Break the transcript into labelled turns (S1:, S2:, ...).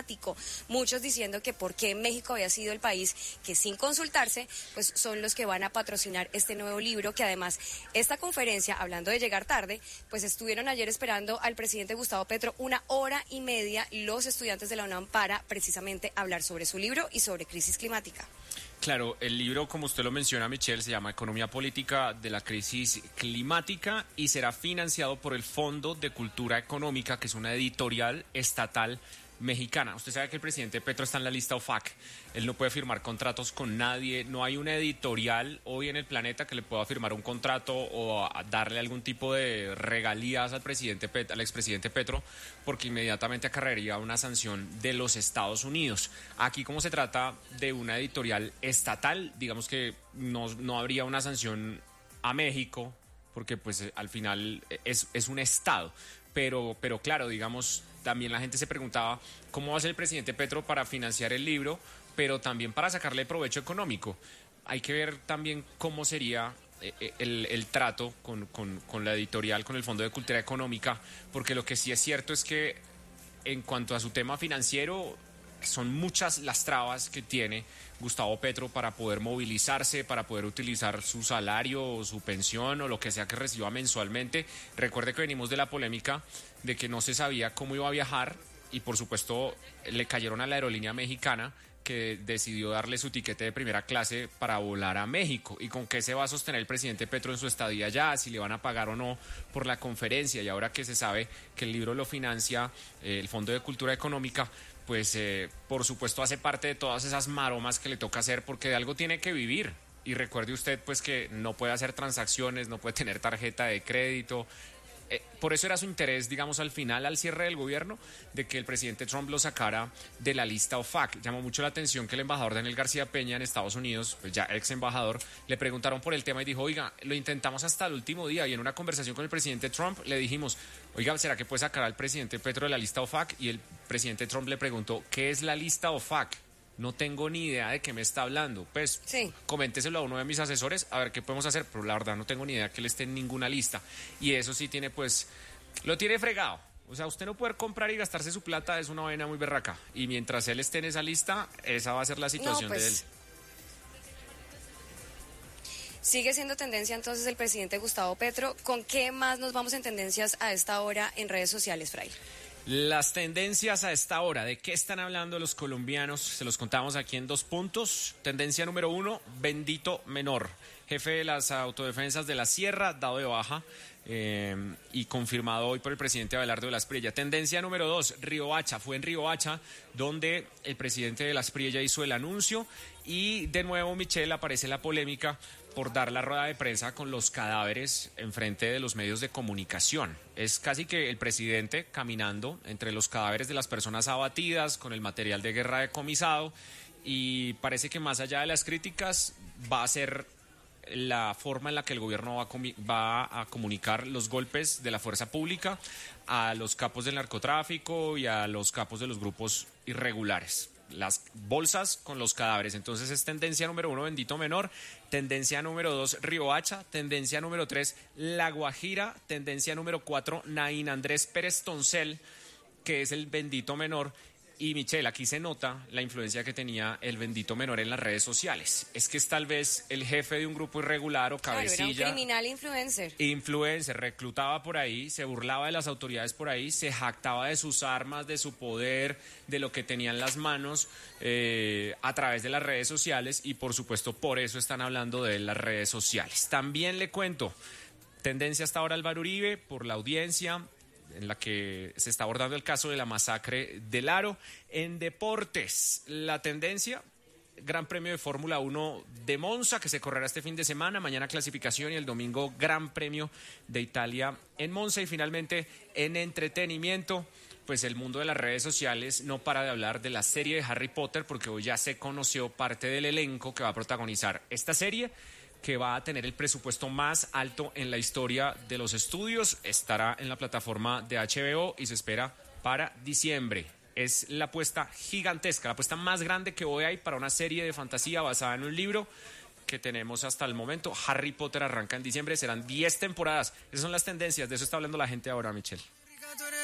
S1: climático. Muchos diciendo que por qué México había sido el país que sin consultarse, pues son los que van a patrocinar este nuevo libro, que además esta conferencia, hablando de llegar tarde, pues estuvieron ayer esperando al presidente Gustavo Petro 1 hora y media los estudiantes de la UNAM para precisamente hablar sobre su libro y sobre crisis climática.
S2: Claro, el libro, como usted lo menciona, Michelle, se llama Economía Política de la Crisis Climática y será financiado por el Fondo de Cultura Económica, que es una editorial estatal mexicana. Usted sabe que el presidente Petro está en la lista OFAC. Él no puede firmar contratos con nadie. No hay una editorial hoy en el planeta que le pueda firmar un contrato o darle algún tipo de regalías al expresidente Petro, porque inmediatamente acarrearía una sanción de los Estados Unidos. Aquí, como se trata de una editorial estatal, digamos que no habría una sanción a México, porque pues al final es un estado. Pero claro, digamos, también la gente se preguntaba cómo va a ser el presidente Petro para financiar el libro, pero también para sacarle provecho económico. Hay que ver también cómo sería el trato con la editorial, con el Fondo de Cultura Económica, porque lo que sí es cierto es que en cuanto a su tema financiero, son muchas las trabas que tiene Gustavo Petro para poder movilizarse, para poder utilizar su salario o su pensión o lo que sea que reciba mensualmente. Recuerde que venimos de la polémica de que no se sabía cómo iba a viajar y por supuesto le cayeron a la aerolínea mexicana, que decidió darle su tiquete de primera clase para volar a México. ¿Y con qué se va a sostener el presidente Petro en su estadía allá? Si le van a pagar o no por la conferencia. Y ahora que se sabe que el libro lo financia el Fondo de Cultura Económica, pues por supuesto hace parte de todas esas maromas que le toca hacer, porque de algo tiene que vivir. Y recuerde usted pues que no puede hacer transacciones, no puede tener tarjeta de crédito. Por eso era su interés, digamos, al final, al cierre del gobierno, de que el presidente Trump lo sacara de la lista OFAC. Llamó mucho la atención que el embajador Daniel García Peña en Estados Unidos, pues ya ex embajador, le preguntaron por el tema y dijo, oiga, lo intentamos hasta el último día, y en una conversación con el presidente Trump le dijimos, oiga, ¿será que puede sacar al presidente Petro de la lista OFAC? Y el presidente Trump le preguntó, ¿qué es la lista OFAC? No tengo ni idea de qué me está hablando. Pues sí, coménteselo a uno de mis asesores a ver qué podemos hacer, pero la verdad no tengo ni idea que él esté en ninguna lista. Y eso sí tiene, pues, lo tiene fregado. O sea, usted no poder comprar y gastarse su plata es una vaina muy berraca. Y mientras él esté en esa lista, esa va a ser la situación de él.
S1: Sigue siendo tendencia entonces el presidente Gustavo Petro. ¿Con qué más nos vamos en tendencias a esta hora en redes sociales, Fray?
S2: Las tendencias a esta hora, ¿de qué están hablando los colombianos? Se los contamos aquí en 2 puntos. Tendencia número 1, Bendito Menor, jefe de las autodefensas de la Sierra, dado de baja y confirmado hoy por el presidente Abelardo de la Espriella. Tendencia número 2, Riohacha. Fue en Riohacha donde el presidente de la Espriella hizo el anuncio y de nuevo, Michelle, aparece la polémica por dar la rueda de prensa con los cadáveres enfrente de los medios de comunicación. Es casi que el presidente caminando entre los cadáveres de las personas abatidas con el material de guerra decomisado, y parece que más allá de las críticas va a ser la forma en la que el gobierno va a comunicar los golpes de la fuerza pública a los capos del narcotráfico y a los capos de los grupos irregulares. Las bolsas con los cadáveres. Entonces es tendencia número 1, Bendito Menor. Tendencia número 2, Riohacha. Tendencia número 3, La Guajira. Tendencia número 4, Naín Andrés Pérez Toncel, que es el Bendito Menor. Y Michelle, aquí se nota la influencia que tenía el Bendito Menor en las redes sociales. Es que es tal vez el jefe de un grupo irregular o cabecilla.
S1: Claro, era un criminal influencer.
S2: Influencer, reclutaba por ahí, se burlaba de las autoridades por ahí, se jactaba de sus armas, de su poder, de lo que tenía en las manos a través de las redes sociales, y por supuesto por eso están hablando de las redes sociales. También le cuento, tendencia hasta ahora Álvaro Uribe por la audiencia en la que se está abordando el caso de la masacre del Aro. En deportes, la tendencia, Gran Premio de Fórmula 1 de Monza, que se correrá este fin de semana, mañana clasificación y el domingo Gran Premio de Italia en Monza. Y finalmente, en entretenimiento, pues el mundo de las redes sociales no para de hablar de la serie de Harry Potter, porque hoy ya se conoció parte del elenco que va a protagonizar esta serie, que va a tener el presupuesto más alto en la historia de los estudios. Estará en la plataforma de HBO y se espera para diciembre. Es la apuesta gigantesca, la apuesta más grande que hoy hay para una serie de fantasía basada en un libro que tenemos hasta el momento. Harry Potter arranca en diciembre, serán 10 temporadas. Esas son las tendencias, de eso está hablando la gente ahora, Michelle.